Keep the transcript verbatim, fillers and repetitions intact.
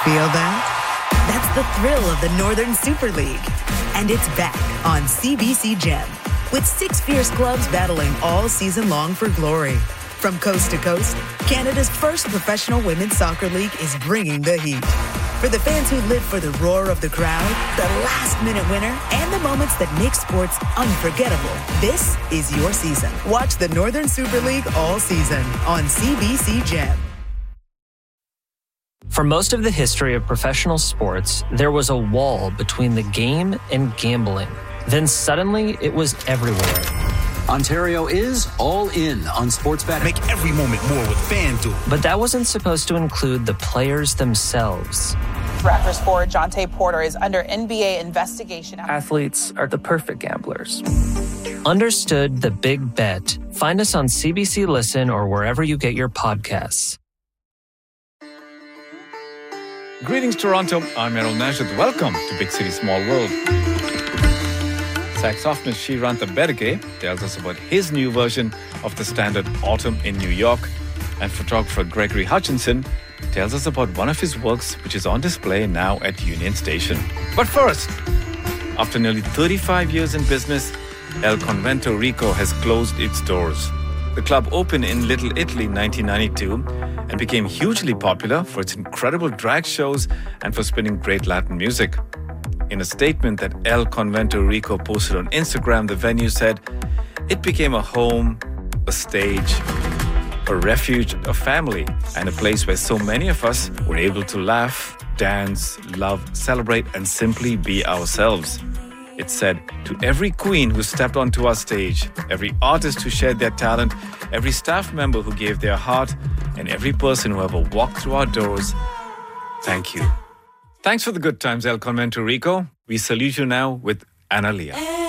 Feel that? That's the thrill of the Northern Super League. And it's back on C B C Gem, with six fierce clubs battling all season long for glory. From coast to coast, Canada's first professional women's soccer league is bringing the heat. For the fans who live for the roar of the crowd, the last-minute winner, and the moments that make sports unforgettable, this is your season. Watch the Northern Super League all season on C B C Gem. For most of the history of professional sports, there was a wall between the game and gambling. Then suddenly, it was everywhere. Ontario is all in on sports betting. Make every moment more with FanDuel. But that wasn't supposed to include the players themselves. Raptors forward Jonte Porter is under N B A investigation. Athletes are the perfect gamblers. Understood the big bet. Find us on C B C Listen or wherever you get your podcasts. Greetings, Toronto. I'm Errol Najad. Welcome to Big City, Small World. Saxophonist Srirantha Bedage tells us about his new version of the standard Autumn in New York. And photographer Gregory Hutchinson tells us about one of his works which is on display now at Union Station. But first, after nearly thirty-five years in business, El Convento Rico has closed its doors. The club opened in Little Italy in nineteen ninety-two and became hugely popular for its incredible drag shows and for spinning great Latin music. In a statement that El Convento Rico posted on Instagram, the venue said, "It became a home, a stage, a refuge, a family, and a place where so many of us were able to laugh, dance, love, celebrate, and simply be ourselves." It said, "To every queen who stepped onto our stage, every artist who shared their talent, every staff member who gave their heart, and every person who ever walked through our doors, thank you." Thanks for the good times, El Convento Rico. We salute you now with Analia.